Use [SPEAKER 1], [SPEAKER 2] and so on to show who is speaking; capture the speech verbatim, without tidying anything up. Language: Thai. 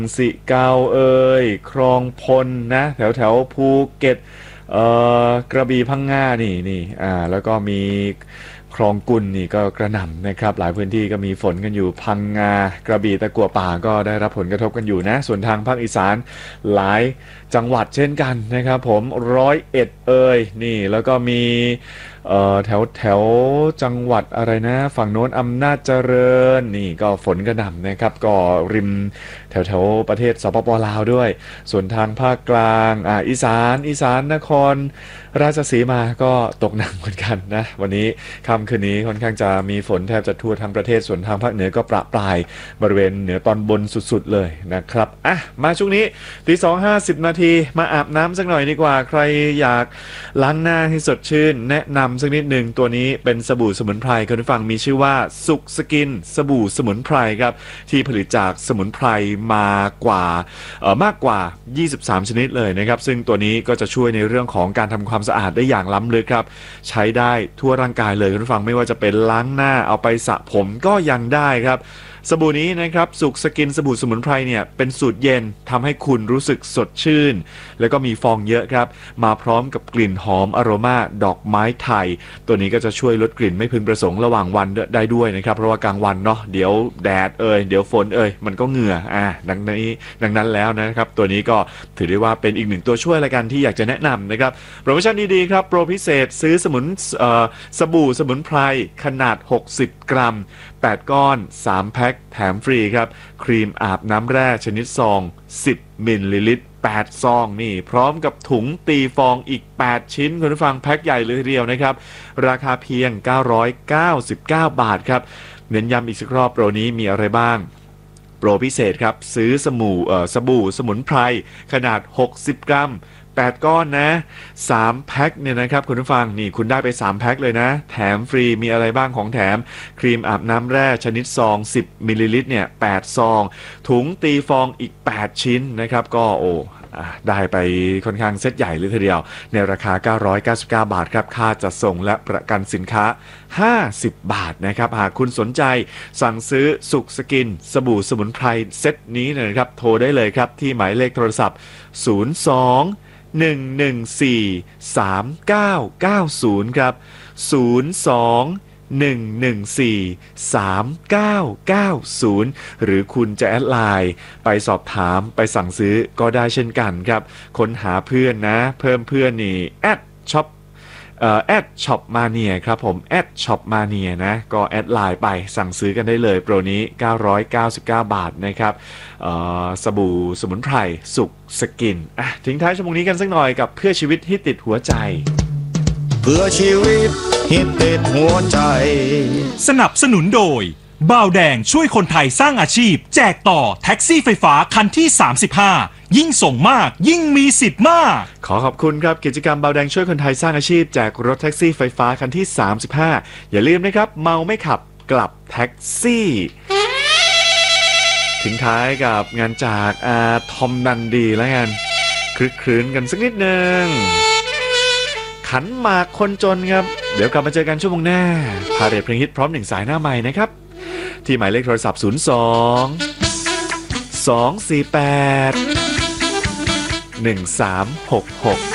[SPEAKER 1] สิเกาเอ่ยคลองพลนะแถวแถวภูเก็ตเอ่อกระบี่พังงานี่นี่อ่าแล้วก็มีคลองกุลนี่ก็กระหน่ำนะครับหลายพื้นที่ก็มีฝนกันอยู่พังงากระบี่ตะกั่วป่าก็ได้รับผลกระทบกันอยู่นะส่วนทางภาคอีสานหลายจังหวัดเช่นกันนะครับผมร้อยเอ็ดเอ่ยนี่แล้วก็มีเอ่อแถวแถวจังหวัดอะไรนะฝั่งโน้นอำนาจเจริญนี่ก็ฝนกระหน่ำนะครับก็ริมแถวแถวประเทศสปปลาวด้วยส่วนทางภาคกลางอ่าอีสานอีสานนครราชสีมาก็ตกหนักเหมือนกันนะวันนี้ค่ำคืนนี้ค่อนข้างจะมีฝนแทบจะทั่วทั้งประเทศส่วนทางภาคเหนือก็ประปรายบริเวณเหนือตอนบนสุดๆเลยนะครับอ่ะมาช่วงนี้ตีสองห้าสิบนาทีมาอาบน้ำสักหน่อยดีกว่าใครอยากล้างหน้าให้สดชื่นแนะนำสักนิดหนึ่งตัวนี้เป็นสบู่สมุนไพรคุณผู้ฟังมีชื่อว่าสุขสกินสบู่สมุนไพรครับที่ผลิตจากสมุนไพรมากว่าเอ่อมากกว่ายี่สิบสามชนิดเลยนะครับซึ่งตัวนี้ก็จะช่วยในเรื่องของการทำความสะอาดได้อย่างล้ำลึกครับใช้ได้ทั่วร่างกายเลยคุณผู้ฟังไม่ว่าจะเป็นล้างหน้าเอาไปสระผมก็ยังได้ครับสบู่นี้นะครับสุขสกินสบู่สมุนไพรเนี่ยเป็นสูตรเย็นทำให้คุณรู้สึกสดชื่นแล้วก็มีฟองเยอะครับมาพร้อมกับกลิ่นหอมอโรมาดอกไม้ไทยตัวนี้ก็จะช่วยลดกลิ่นไม่พึงประสงค์ระหว่างวันได้ด้วยนะครับเพราะว่ากลางวันเนาะเดี๋ยวแดดเอ่ยเดี๋ยวฝนเอ่ยมันก็เหงื่ออ่าดังนี้ดังนั้นแล้วนะครับตัวนี้ก็ถือได้ว่าเป็นอีกหนึ่งตัวช่วยละกันที่อยากจะแนะนำนะครับโปรโมชั่นดีๆครับโปรพิเศษซื้อสมุนเอ่อสบู่สมุนไพรขนาดหกสิบกรัมแปดก้อนสามแพ็คแถมฟรีครับครีมอาบน้ำแร่ชนิดซองสิบมิลลิลิตรแปดซองนี่พร้อมกับถุงตีฟองอีกแปดชิ้นคุณผู้ฟังแพ็คใหญ่เลยทีเดียวนะครับราคาเพียงเก้าร้อยเก้าสิบเก้าบาทครับเน้นย้ำอีกสักรอบโปรนี้มีอะไรบ้างโปรพิเศษครับซื้อสบู่เอ่อสบู่สมุนไพรขนาดหกสิบกรัมแปดก้อนนะสามแพ็คเนี่ยนะครับคุณผู้ฟังนี่คุณได้ไปสามแพ็คเลยนะแถมฟรีมีอะไรบ้างของแถมครีมอาบน้ำแร่ชนิดซองสิบมิลลิลิตรเนี่ยแปดซองถุงตีฟองอีกแปดชิ้นนะครับก็โอ้ได้ไปค่อนข้างเซตใหญ่เลยทีเดียวในราคาเก้าร้อยเก้าสิบเก้าบาทครับค่าจัดส่งและประกันสินค้าห้าสิบบาทนะครับหากคุณสนใจสั่งซื้อสุขสกินสบู่สมุนไพรเซตนี้นะครับโทรได้เลยครับที่หมายเลขโทรศัพท์ศูนย์ สอง หนึ่ง หนึ่ง สี่ สาม เก้า เก้า ศูนย์ครับศูนย์ สอง หนึ่ง หนึ่ง สี่ สาม เก้า เก้า ศูนย์หรือคุณจะแอดไลน์ไปสอบถามไปสั่งซื้อก็ได้เช่นกันครับค้นหาเพื่อนนะเพิ่มเพื่อนนี่แอดช็อปแอดช็อปมาเนียครับผมแอดช็อปมาเนียนะก็แอดไลน์ไปสั่งซื้อกันได้เลยโปรนี้เก้าร้อยเก้าสิบเก้าบาทนะครับสบู่สมุนไพรสุขสกินอ่ะทิ้งท้ายชั่วโมงนี้กันสักหน่อยกับเพื่อชีวิตที่ติดหัวใจ
[SPEAKER 2] เพื่อชีวิตฮิตติดหัวใจ
[SPEAKER 3] สนับสนุนโดยบ่าวแดงช่วยคนไทยสร้างอาชีพแจกต่อแท็กซี่ไฟฟ้าคันที่สามสิบห้ายิ่งส่งมากยิ่งมีสิทธิ์มาก
[SPEAKER 1] ขอขอบคุณครับกิจกรรมบ่าวแดงช่วยคนไทยสร้างอาชีพแจกรถแท็กซี่ไฟฟ้าคันที่สามสิบห้าอย่าลืมนะครับเมาไม่ขับกลับแท็กซี่ทิ้งท้ายกับงานจากอาทอมนันดีแล้วกันคลึกคลื้นกันสักนิดนึงขันหมากคนจนครับเดี๋ยวกลับมาเจอกันชั่วโมงหน้าพาเรทเพลงฮิตพร้อมหนึ่งสายหน้าใหม่นะครับที่หมายเลขโทรศัพท์ศูนย์ สอง สอง สี่ แปด หนึ่ง สาม หก หก